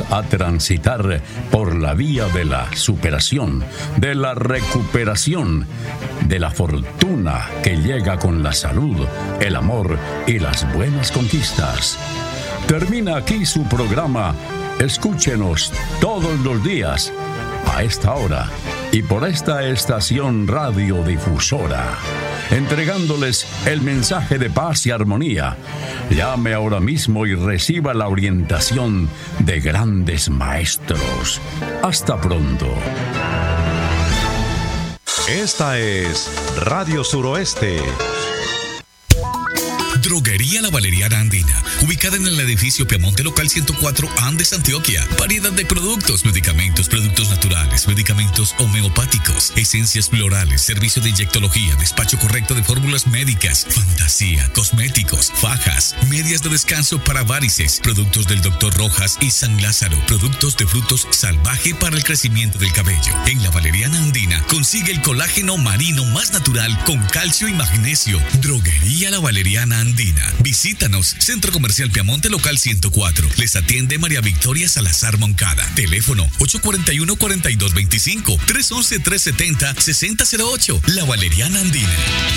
a transitar por la vía de la superación, de la recuperación, de la fortuna que llega con la salud, el amor y las buenas conquistas. Termina aquí su programa. Escúchenos todos los días a esta hora y por esta estación radiodifusora, entregándoles el mensaje de paz y armonía. Llame ahora mismo y reciba la orientación de grandes maestros. Hasta pronto. Esta es Radio Suroeste. Droguería La Valeriana Andina, ubicada en el edificio Piamonte Local 104, Andes, Antioquia. Variedad de productos, medicamentos, productos naturales, medicamentos homeopáticos, esencias florales, servicio de inyectología, despacho correcto de fórmulas médicas, fantasía, cosméticos, fajas, medias de descanso para varices, productos del Dr. Rojas y San Lázaro, productos de frutos salvaje para el crecimiento del cabello. En La Valeriana Andina consigue el colágeno marino más natural con calcio y magnesio. Droguería La Valeriana Andina. Visítanos, Centro Comercial Piamonte Local 104. Les atiende María Victoria Salazar Moncada. Teléfono 841-4225, 311-370-6008. La Valeriana Andina.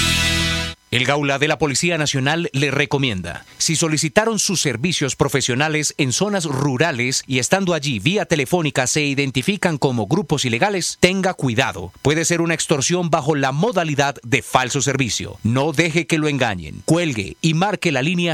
El Gaula de la Policía Nacional le recomienda: si solicitaron sus servicios profesionales en zonas rurales y estando allí vía telefónica se identifican como grupos ilegales, tenga cuidado. Puede ser una extorsión bajo la modalidad de falso servicio. No deje que lo engañen. Cuelgue y marque la línea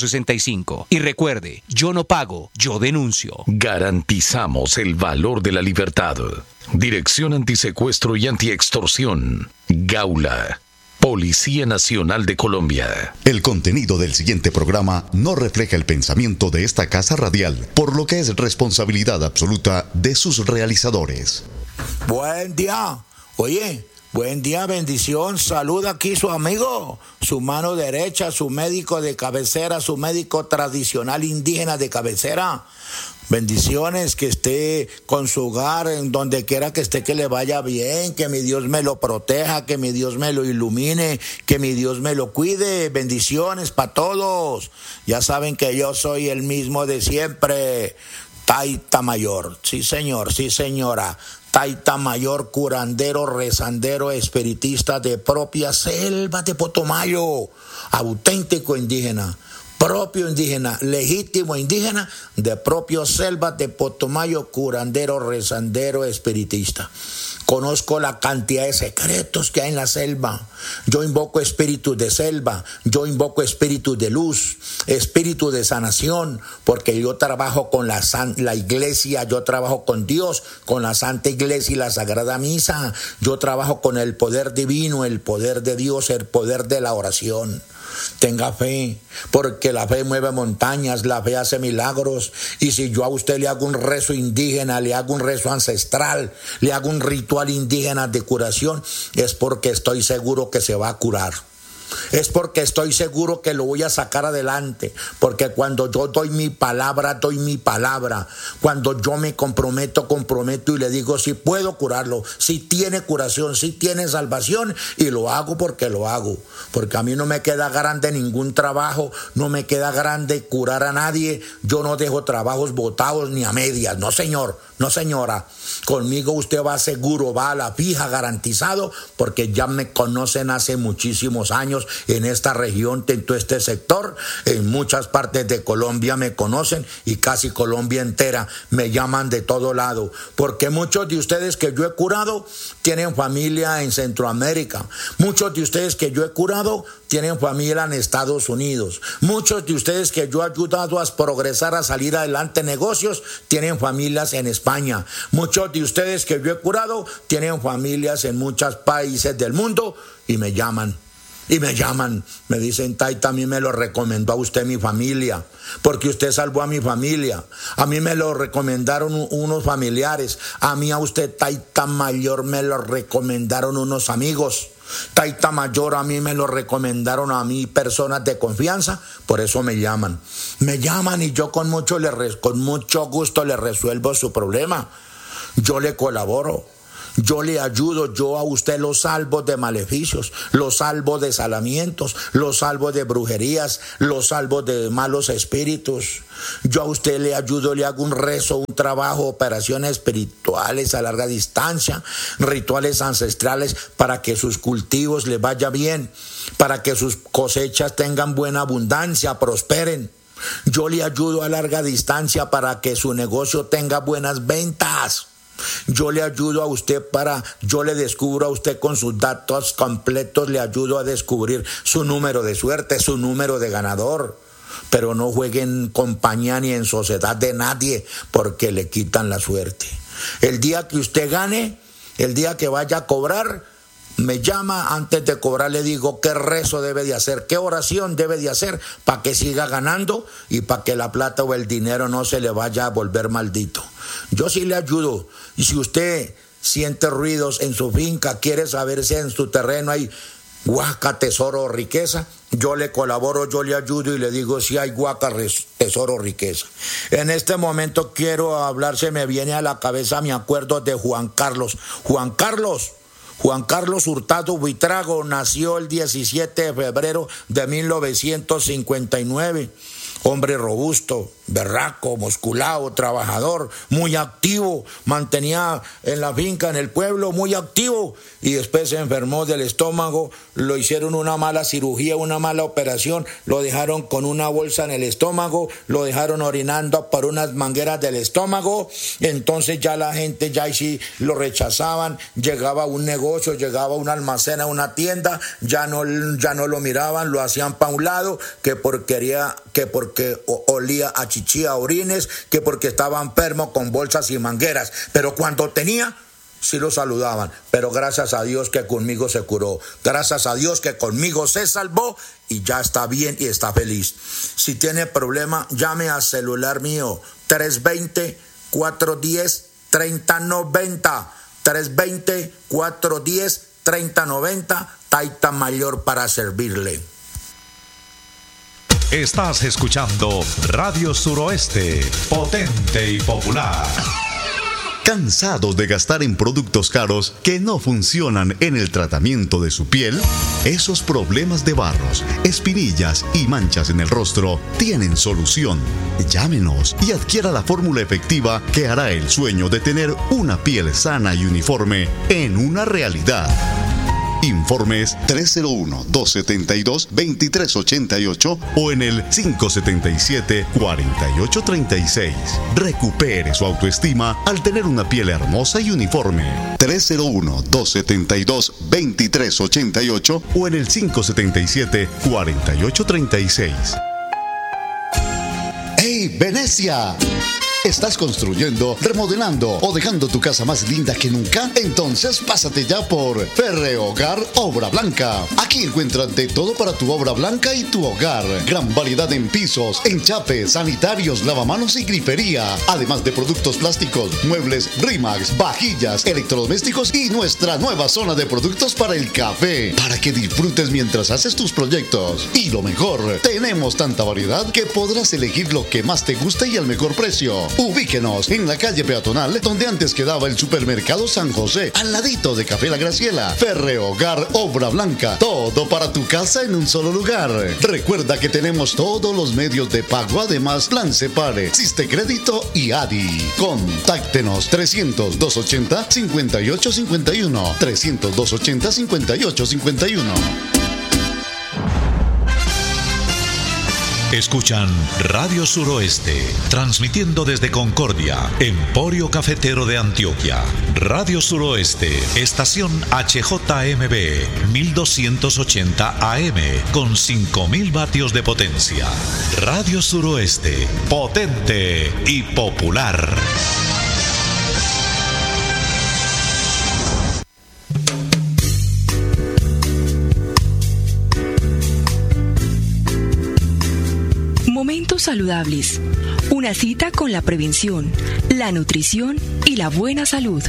165. Y recuerde, yo no pago, yo denuncio. Garantizamos el valor de la libertad. Dirección Antisecuestro y Antiextorsión. Gaula. Policía Nacional de Colombia. El contenido del siguiente programa no refleja el pensamiento de esta casa radial, por lo que es responsabilidad absoluta de sus realizadores. Buen día. Oye, buen día, bendición. Saluda aquí su amigo, su mano derecha, su médico de cabecera, su médico tradicional indígena de cabecera. Bendiciones, que esté con su hogar, en donde quiera que esté, que le vaya bien, que mi Dios me lo proteja, que mi Dios me lo ilumine, que mi Dios me lo cuide. Bendiciones para todos. Ya saben que yo soy el mismo de siempre. Taita Mayor, sí señor, sí señora. Taita Mayor, curandero, rezandero, espiritista de propia selva de Potomayo, auténtico indígena. Propio indígena, legítimo indígena, de propio selva de Potomayo, curandero, rezandero, espiritista. Conozco la cantidad de secretos que hay en la selva. Yo invoco espíritus de selva, yo invoco espíritus de luz, espíritu de sanación, porque yo trabajo con la iglesia, yo trabajo con Dios, con la Santa Iglesia y la Sagrada Misa. Yo trabajo con el poder divino, el poder de Dios, el poder de la oración. Tenga fe, porque la fe mueve montañas, la fe hace milagros. Y si yo a usted le hago un rezo indígena, le hago un rezo ancestral, le hago un ritual indígena de curación, es porque estoy seguro que se va a curar. Es porque estoy seguro que lo voy a sacar adelante, porque cuando yo doy mi palabra, doy mi palabra. Cuando yo me comprometo y le digo si puedo curarlo, si tiene curación, si tiene salvación, y lo hago porque lo hago, porque a mí no me queda grande ningún trabajo, no me queda grande curar a nadie. Yo no dejo trabajos botados ni a medias, no señor, no señora. Conmigo usted va seguro, va a la fija, garantizado, porque ya me conocen hace muchísimos años en esta región, en todo este sector. En muchas partes de Colombia me conocen, y casi Colombia entera me llaman de todo lado, porque muchos de ustedes que yo he curado tienen familia en Centroamérica. Muchos de ustedes que yo he curado tienen familia en Estados Unidos. Muchos de ustedes que yo he ayudado a progresar, a salir adelante negocios, tienen familias en España. Muchos de ustedes que yo he curado tienen familias en muchos países del mundo, y me llaman. Me dicen: Taita, a mí me lo recomendó a usted mi familia, porque usted salvó a mi familia. A mí me lo recomendaron unos familiares. A mí, a usted, Taita Mayor, me lo recomendaron unos amigos. Taita Mayor, a mí me lo recomendaron a mí personas de confianza. Por eso me llaman, y yo con mucho gusto le resuelvo su problema. Yo le colaboro. Yo le ayudo, yo a usted lo salvo de maleficios, lo salvo de salamientos, lo salvo de brujerías, lo salvo de malos espíritus. Yo a usted le ayudo, le hago un rezo, un trabajo, operaciones espirituales a larga distancia, rituales ancestrales para que sus cultivos le vaya bien, para que sus cosechas tengan buena abundancia, prosperen. Yo le ayudo a larga distancia para que su negocio tenga buenas ventas. Yo le ayudo a usted yo le descubro a usted con sus datos completos, le ayudo a descubrir su número de suerte, su número de ganador. Pero no juegue en compañía ni en sociedad de nadie porque le quitan la suerte. El día que usted gane, el día que vaya a cobrar, me llama, antes de cobrar le digo qué rezo debe de hacer, qué oración debe de hacer para que siga ganando y para que la plata o el dinero no se le vaya a volver maldito. Yo sí le ayudo. Y si usted siente ruidos en su finca, quiere saber si en su terreno hay huaca, tesoro o riqueza, yo le colaboro, yo le ayudo y le digo si hay huaca, tesoro o riqueza. En este momento quiero hablar, se me viene a la cabeza, me acuerdo de Juan Carlos Hurtado Buitrago, nació el 17 de febrero de 1959. Hombre robusto, berraco, musculado, trabajador, muy activo, mantenía en la finca, en el pueblo, muy activo, y después se enfermó del estómago, lo hicieron una mala cirugía, una mala operación, lo dejaron con una bolsa en el estómago, lo dejaron orinando por unas mangueras del estómago, entonces ya la gente ya sí lo rechazaban, llegaba a un negocio, llegaba a un almacén, a una tienda, ya no lo miraban, lo hacían pa' un lado, que porque olía a chichi, a orines, que porque estaba enfermo con bolsas y mangueras, pero cuando tenía, sí lo saludaban, pero gracias a Dios que conmigo se curó, gracias a Dios que conmigo se salvó y ya está bien y está feliz. Si tiene problema, llame al celular mío, 320-410-3090, 320-410-3090, Taita Mayor para servirle. Estás escuchando Radio Suroeste, potente y popular. ¿Cansados de gastar en productos caros que no funcionan en el tratamiento de su piel? Esos problemas de barros, espinillas y manchas en el rostro tienen solución. Llámenos y adquiera la fórmula efectiva que hará el sueño de tener una piel sana y uniforme en una realidad. Informes 301-272-2388 o en el 577-4836. Recupere su autoestima al tener una piel hermosa y uniforme. 301-272-2388 o en el 577-4836. ¡Hey, Venecia! ¿Estás construyendo, remodelando o dejando tu casa más linda que nunca? Entonces pásate ya por Ferrehogar Obra Blanca. Aquí encuentras de todo para tu obra blanca y tu hogar. Gran variedad en pisos, enchapes, sanitarios, lavamanos y grifería. Además de productos plásticos, muebles Rimax, vajillas, electrodomésticos y nuestra nueva zona de productos para el café. Para que disfrutes mientras haces tus proyectos. Y lo mejor, tenemos tanta variedad que podrás elegir lo que más te gusta y al mejor precio. Ubíquenos en la calle peatonal donde antes quedaba el supermercado San José, al ladito de Café La Graciela. Ferrehogar Obra Blanca, todo para tu casa en un solo lugar. Recuerda que tenemos todos los medios de pago, además Plan Separe, Siste Crédito y ADI. Contáctenos 300-280-5851, 300-280-5851. Escuchan Radio Suroeste, transmitiendo desde Concordia, Emporio Cafetero de Antioquia. Radio Suroeste, estación HJMB, 1280 AM, con 5000 vatios de potencia. Radio Suroeste, potente y popular. Momentos saludables. Una cita con la prevención, la nutrición y la buena salud.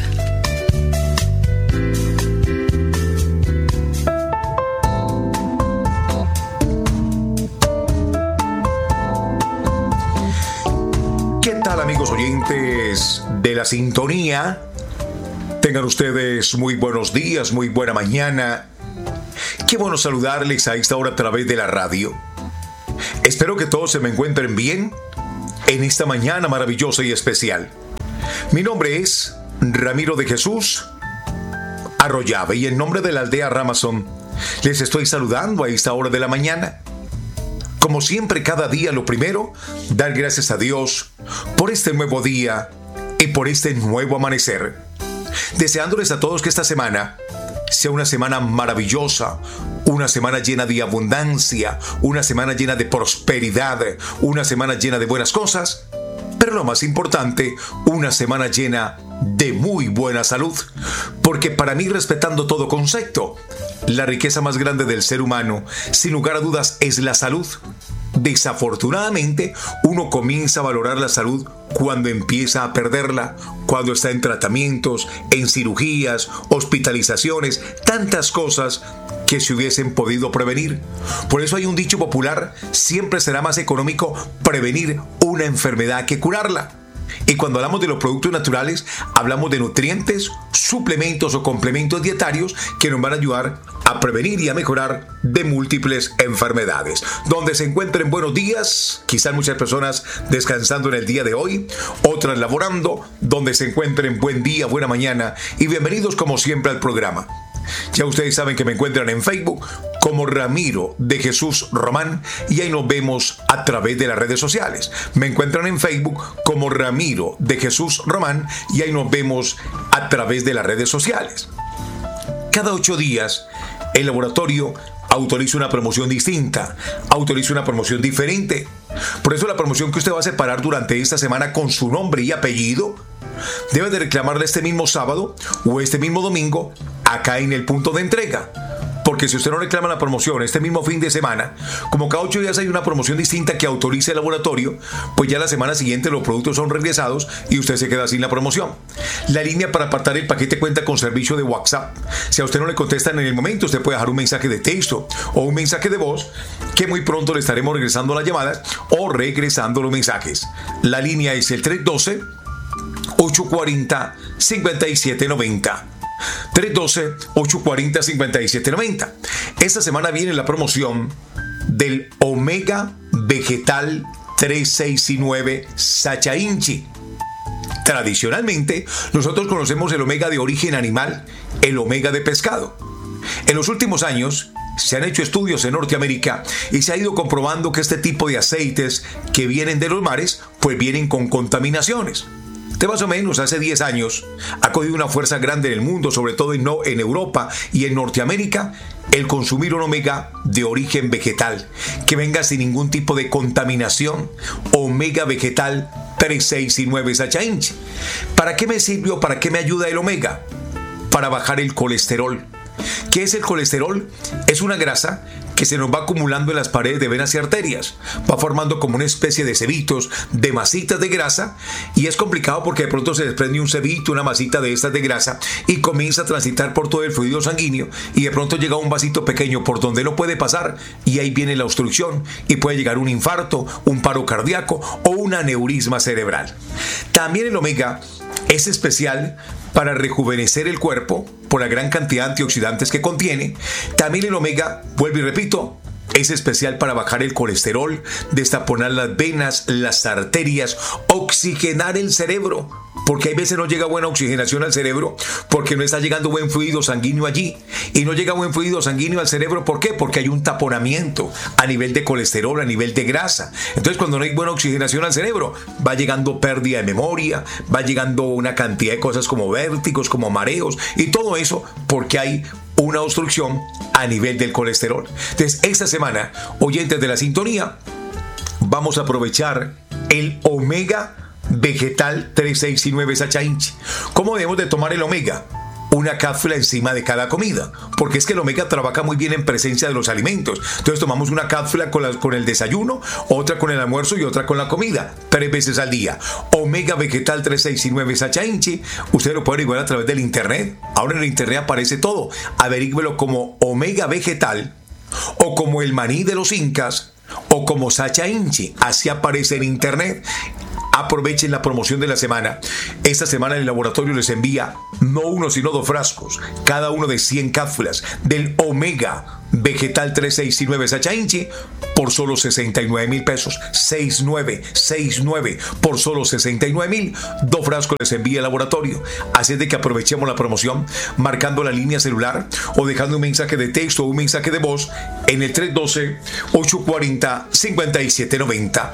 ¿Qué tal, amigos oyentes de la sintonía? Tengan ustedes muy buenos días, muy buena mañana. Qué bueno saludarles a esta hora a través de la radio. Espero que todos se me encuentren bien en esta mañana maravillosa y especial. Mi nombre es Ramiro de Jesús Arroyave y en nombre de la aldea Ramazón les estoy saludando a esta hora de la mañana. Como siempre, cada día lo primero, dar gracias a Dios por este nuevo día y por este nuevo amanecer. Deseándoles a todos que esta semana sea una semana maravillosa, una semana llena de abundancia, una semana llena de prosperidad, una semana llena de buenas cosas, pero lo más importante, una semana llena de muy buena salud, porque para mí, respetando todo concepto, la riqueza más grande del ser humano, sin lugar a dudas, es la salud. Desafortunadamente, uno comienza a valorar la salud cuando empieza a perderla, cuando está en tratamientos, en cirugías, hospitalizaciones, tantas cosas que se hubiesen podido prevenir. Por eso hay un dicho popular: siempre será más económico prevenir una enfermedad que curarla. Y cuando hablamos de los productos naturales, hablamos de nutrientes, suplementos o complementos dietarios que nos van a ayudar a prevenir y a mejorar de múltiples enfermedades. Donde se encuentren, buenos días, quizás muchas personas descansando en el día de hoy, otras laborando. Donde se encuentren, buen día, buena mañana y bienvenidos como siempre al programa. Ya ustedes saben que me encuentran en Facebook como Ramiro de Jesús Román y ahí nos vemos a través de las redes sociales. Me encuentran en Facebook como Ramiro de Jesús Román y ahí nos vemos a través de las redes sociales. Cada 8 días el laboratorio autoriza una promoción distinta, autoriza una promoción diferente. Por eso la promoción que usted va a separar durante esta semana con su nombre y apellido debe de reclamarla este mismo sábado o este mismo domingo acá en el punto de entrega. Porque si usted no reclama la promoción este mismo fin de semana, como cada 8 días hay una promoción distinta que autorice el laboratorio, pues ya la semana siguiente los productos son regresados y usted se queda sin la promoción. La línea para apartar el paquete cuenta con servicio de WhatsApp. Si a usted no le contestan en el momento, usted puede dejar un mensaje de texto o un mensaje de voz que muy pronto le estaremos regresando las llamadas o regresando los mensajes. La línea es el 312-840-5790. 312-840-5790. Esta semana viene la promoción del Omega Vegetal 369 Sacha Inchi. Tradicionalmente, nosotros conocemos el omega de origen animal, el omega de pescado. En los últimos años, se han hecho estudios en Norteamérica y se ha ido comprobando que este tipo de aceites que vienen de los mares, pues vienen con contaminaciones. De más o menos hace 10 años ha cogido una fuerza grande en el mundo, sobre todo en Europa y en Norteamérica, el consumir un omega de origen vegetal, que venga sin ningún tipo de contaminación, omega vegetal 369 Sacha Inchi. ¿Para qué me sirvió? ¿Para qué me ayuda el omega? Para bajar el colesterol. ¿Qué es el colesterol? Es una grasa que se nos va acumulando en las paredes de venas y arterias. Va formando como una especie de cebitos, de masitas de grasa, y es complicado porque de pronto se desprende un cebito, una masita de estas de grasa, y comienza a transitar por todo el fluido sanguíneo, y de pronto llega un vasito pequeño por donde no puede pasar, y ahí viene la obstrucción, y puede llegar un infarto, un paro cardíaco o un aneurisma cerebral. También el omega es especial para rejuvenecer el cuerpo por la gran cantidad de antioxidantes que contiene. También el omega, vuelvo y repito, es especial para bajar el colesterol, destaponar las venas, las arterias, oxigenar el cerebro, porque hay veces no llega buena oxigenación al cerebro porque no está llegando buen fluido sanguíneo allí. Y no llega buen fluido sanguíneo al cerebro, ¿por qué? Porque hay un taponamiento a nivel de colesterol, a nivel de grasa. Entonces, cuando no hay buena oxigenación al cerebro, va llegando pérdida de memoria, va llegando una cantidad de cosas como vértigos, como mareos, y todo eso porque hay una obstrucción a nivel del colesterol. Entonces, esta semana, oyentes de la sintonía, vamos a aprovechar el omega vegetal 369 Sacha Inchi. ¿Cómo debemos de tomar el omega? Una cápsula encima de cada comida, porque es que el omega trabaja muy bien en presencia de los alimentos. Entonces tomamos una cápsula con el desayuno, otra con el almuerzo y otra con la comida, 3 veces al día. Omega vegetal 369 Sacha Inchi. Usted lo puede averiguar a través del internet. Ahora en el internet aparece todo. Averígüelo como omega vegetal, o como el maní de los incas, o como Sacha Inchi. Así aparece en internet. Aprovechen la promoción de la semana. Esta semana el laboratorio les envía no uno sino 2 frascos, cada uno de 100 cápsulas del Omega Vegetal 369 Sacha Inchi por solo 69,000 pesos. 69 por solo 69,000. 2 frascos les envía el laboratorio. Así es de que aprovechemos la promoción marcando la línea celular o dejando un mensaje de texto o un mensaje de voz en el 312-840-5790.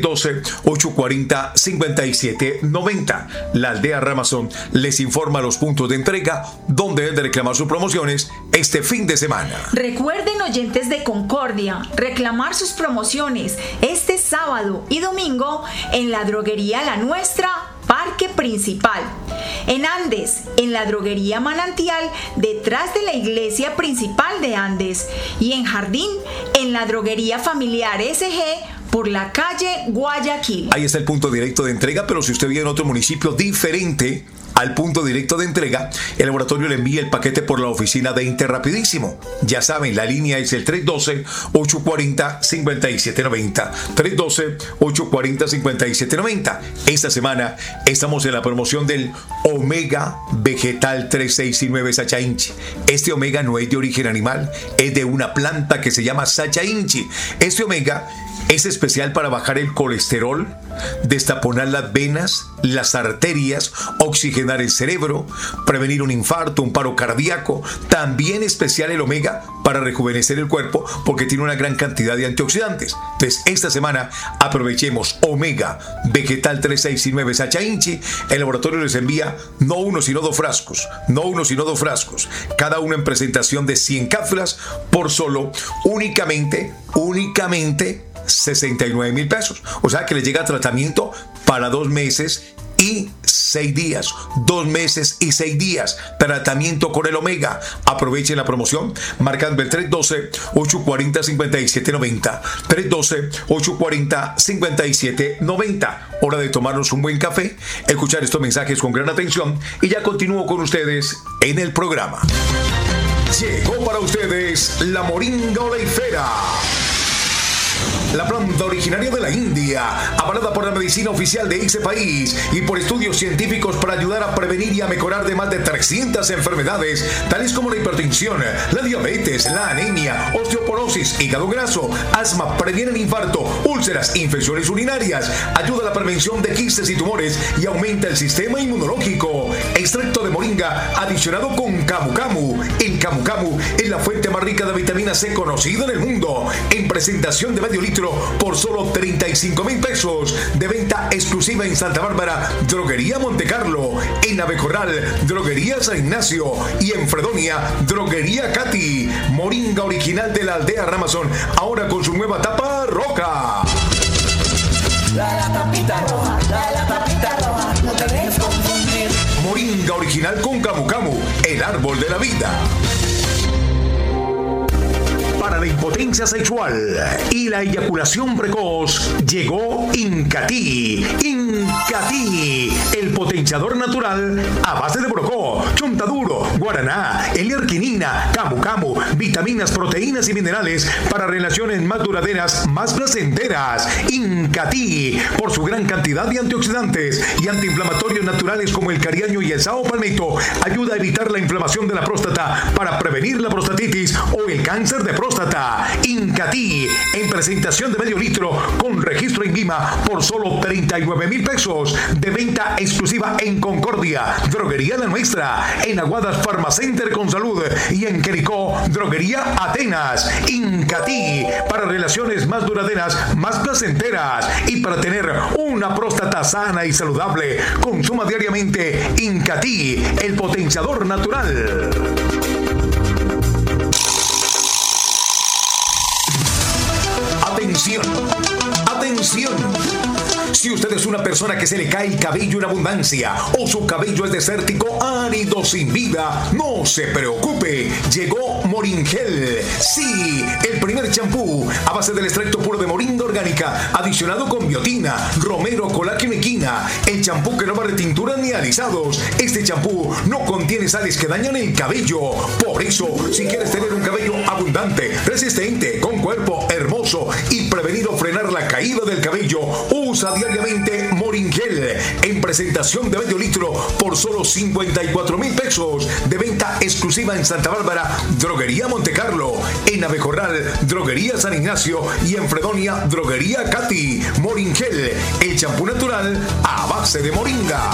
312-840-5790. La aldea Ramazón les informa los puntos de entrega donde deben de reclamar sus promociones este fin de semana. Recuerden, oyentes de Concordia, reclamar sus promociones este sábado y domingo en la droguería La Nuestra, Parque Principal. En Andes, en la droguería Manantial, detrás de la iglesia principal de Andes. Y en Jardín, en la droguería familiar SG, por la calle Guayaquil. Ahí está el punto directo de entrega, pero si usted vive en otro municipio diferente al punto directo de entrega, el laboratorio le envía el paquete por la oficina de Interrapidísimo. Ya saben, la línea es el 312-840-5790. 312-840-5790. Esta semana estamos en la promoción del Omega Vegetal 369 Sacha Inchi. Este Omega no es de origen animal, es de una planta que se llama Sacha Inchi. Este Omega es especial para bajar el colesterol, destaponar las venas, las arterias, oxigenar el cerebro, prevenir un infarto, un paro cardíaco. También especial el omega para rejuvenecer el cuerpo porque tiene una gran cantidad de antioxidantes. Entonces, esta semana aprovechemos Omega Vegetal 369 Sacha Inchi. El laboratorio les envía no uno sino 2 frascos. No uno sino 2 frascos. Cada uno en presentación de 100 cápsulas por solo únicamente 69,000 pesos. O sea que le llega tratamiento para 2 meses y 6 días. 2 meses y 6 días. Tratamiento con el Omega. Aprovechen la promoción marcando el 312-840-5790. 312-840-5790. Hora de tomarnos un buen café, escuchar estos mensajes con gran atención y ya continúo con ustedes en el programa. Llegó para ustedes la moringa oleifera. La planta originaria de la India, avalada por la medicina oficial de ese país y por estudios científicos para ayudar a prevenir y a mejorar de más de 300 enfermedades, tales como la hipertensión, la diabetes, la anemia, osteoporosis, hígado graso, asma, previene el infarto, úlceras, infecciones urinarias, ayuda a la prevención de quistes y tumores y aumenta el sistema inmunológico. Extracto de moringa adicionado con camu camu. El camu camu es la fuente más rica de vitamina C conocida en el mundo. En presentación de medio litro por solo 35,000 pesos. De venta exclusiva en Santa Bárbara, Droguería Montecarlo. En Abecorral, Droguería San Ignacio. Y en Fredonia, Droguería Katy. Moringa original de la aldea Ramazón, ahora con su nueva tapa roja. La tapita roja, la tapita roja, no te dejes confundir. Moringa original con camu camu, el árbol de la vida. Para la impotencia sexual y la eyaculación precoz, llegó Incatí. Incatí, el potenciador natural a base de brocó, chontaduro, guaraná, L-arginina, camu camu, vitaminas, proteínas y minerales para relaciones más duraderas, más placenteras. Incatí, por su gran cantidad de antioxidantes y antiinflamatorios naturales como el cariaño y el sao palmito, ayuda a evitar la inflamación de la próstata para prevenir la prostatitis o el cáncer de próstata. Incatí, en presentación de medio litro con registro en Guima por solo 39,000 pesos. De venta exclusiva en Concordia, Droguería La Nuestra, en Aguadas Farmacenter con Salud y en Quericó, Droguería Atenas. Incatí, para relaciones más duraderas, más placenteras y para tener una próstata sana y saludable. Consuma diariamente Incatí, el potenciador natural. Atención, atención. Si usted es una persona que se le cae el cabello en abundancia o su cabello es desértico, árido, sin vida, no se preocupe. Llegó Moringel. Sí, el primer champú a base del extracto puro de moringa orgánica, adicionado con biotina, romero, colágeno y quina. El champú que no va de tintura ni alisados. Este champú no contiene sales que dañan el cabello. Por eso, si quieres tener un cabello abundante, resistente, con cuerpo hermoso y prevenir o frenar la caída del cabello, usa diariamente Moringel en presentación de medio litro por solo 54,000 pesos. De venta exclusiva en Santa Bárbara, Droguería Montecarlo, en Abecorral, Droguería San Ignacio y en Fredonia, Droguería Katy. Moringel, el champú natural a base de moringa.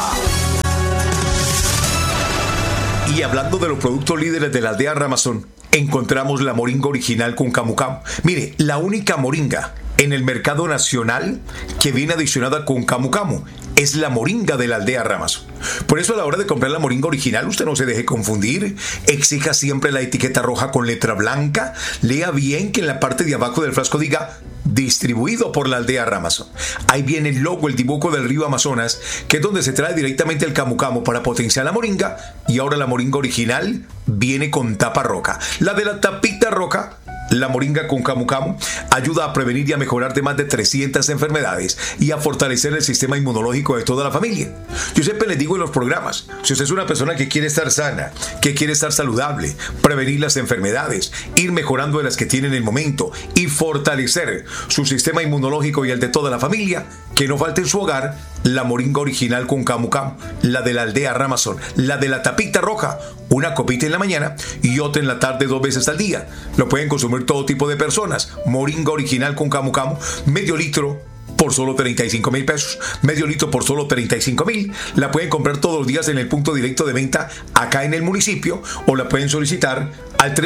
Y hablando de los productos líderes de la aldea Ramazón, encontramos la moringa original con camu camu. Mire, la única moringa en el mercado nacional que viene adicionada con camu camu es la moringa de la aldea Ramazón. Por eso a la hora de comprar la moringa original, usted no se deje confundir. Exija siempre la etiqueta roja con letra blanca. Lea bien que en la parte de abajo del frasco diga distribuido por la aldea Ramazón. Ahí viene el logo, el dibujo del río Amazonas, que es donde se trae directamente el camu camu para potenciar la moringa. Y ahora la moringa original viene con tapa roja. La de la tapita roja, la moringa con camu camu, ayuda a prevenir y a mejorar de más de 300 enfermedades y a fortalecer el sistema inmunológico de toda la familia. Yo siempre les digo en los programas, si usted es una persona que quiere estar sana, que quiere estar saludable, prevenir las enfermedades, ir mejorando de las que tiene en el momento y fortalecer su sistema inmunológico y el de toda la familia, que no falte en su hogar la moringa original con camu camu, la de la aldea Ramazón, la de la tapita roja, una copita en la mañana y otra en la tarde 2 veces al día. Lo pueden consumir todo tipo de personas. Moringa original con camu camu, medio litro por solo 35,000 pesos. Medio litro por solo 35,000. La pueden comprar todos los días en el punto directo de venta acá en el municipio o la pueden solicitar al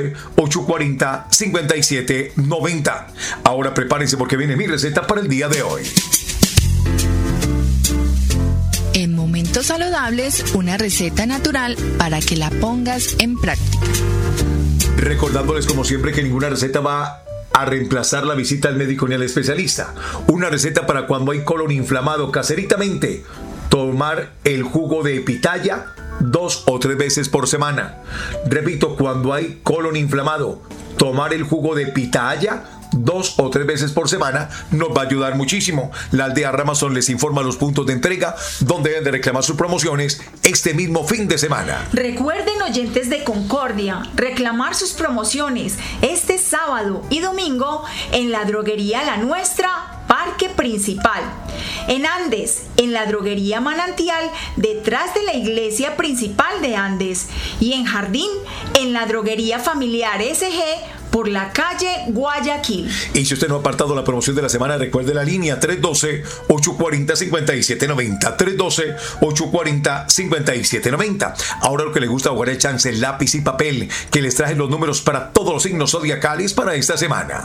312-840-5790. Ahora prepárense porque viene mi receta para el día de hoy. En Momentos Saludables, una receta natural para que la pongas en práctica. Recordándoles como siempre que ninguna receta va a reemplazar la visita al médico ni al especialista. Una receta para cuando hay colon inflamado caseritamente. Tomar el jugo de pitaya 2 o 3 veces por semana. Repito, cuando hay colon inflamado, tomar el jugo de pitaya 2 o 3 veces por semana nos va a ayudar muchísimo. La aldea Ramazón les informa los puntos de entrega donde deben de reclamar sus promociones este mismo fin de semana. Recuerden, oyentes de Concordia, reclamar sus promociones este sábado y domingo en la droguería La Nuestra, Parque Principal. En Andes, en la droguería Manantial, detrás de la iglesia principal de Andes. Y en Jardín, en la droguería familiar SG, por la calle Guayaquil. Y si usted no ha apartado la promoción de la semana, recuerde la línea 312-840-5790. 312-840-5790. Ahora lo que le gusta jugar es chance, lápiz y papel, que les traje los números para todos los signos zodiacales para esta semana.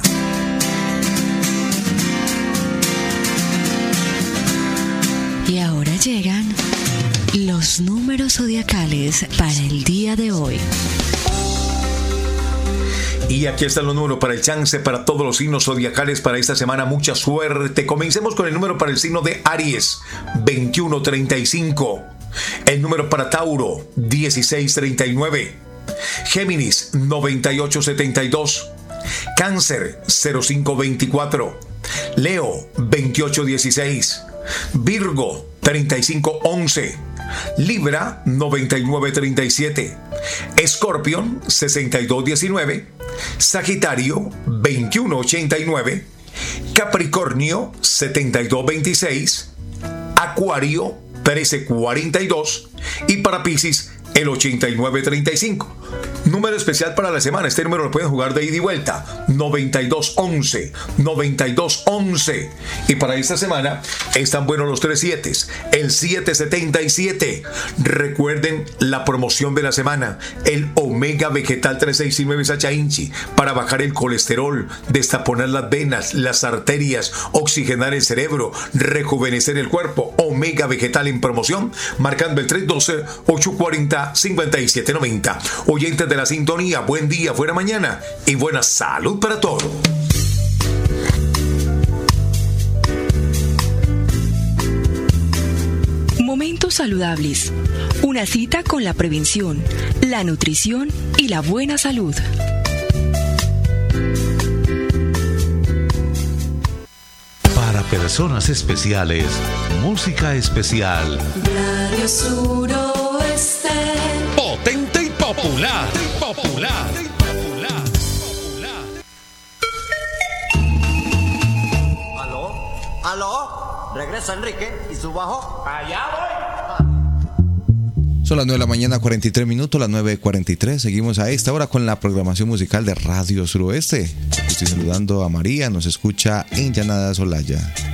Y ahora llegan los números zodiacales para el día de hoy. Y aquí están los números para el chance para todos los signos zodiacales para esta semana. Mucha suerte. Comencemos con el número para el signo de Aries, 2135. El número para Tauro, 1639. Géminis, 9872. Cáncer, 0524. Leo, 2816. Virgo, 3511. Libra, 9937. Escorpión, 6219. Sagitario, 2189. Capricornio, 7226. Acuario, 1342. Y para Piscis, el 8935. Número especial para la semana. Este número lo pueden jugar de ida y vuelta. 9211. 9211. Y para esta semana están buenos los 3 7. El 777. Recuerden la promoción de la semana. El Omega Vegetal 369 Sacha Inchi. Para bajar el colesterol, destaponar las venas, las arterias, oxigenar el cerebro, rejuvenecer el cuerpo. Omega Vegetal en promoción. Marcando el 312-840-5790. Oyentes de la sintonía, buen día, buena mañana y buena salud para todos. Momentos saludables. Una cita con la prevención, la nutrición y la buena salud. Para personas especiales, música especial. Radio Suroeste. Potente y popular. Popular. ¿Aló? Regresa Enrique y su bajo. Allá voy. Son las 9 de la mañana, 43 minutos, las 9:43. Seguimos a esta hora con la programación musical de Radio Suroeste. Estoy saludando a María, nos escucha en Llanada Solaya.